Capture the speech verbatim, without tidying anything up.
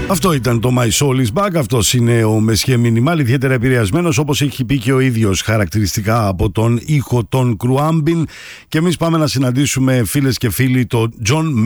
Αυτό ήταν το My Soul is Back. Αυτός είναι ο Μεσχέ Μινιμάλ, ιδιαίτερα επηρεασμένος, όπως έχει πει και ο ίδιος, χαρακτηριστικά από τον ήχο των Κρουάμπιν. Και εμείς πάμε να συναντήσουμε, φίλες και φίλοι, το John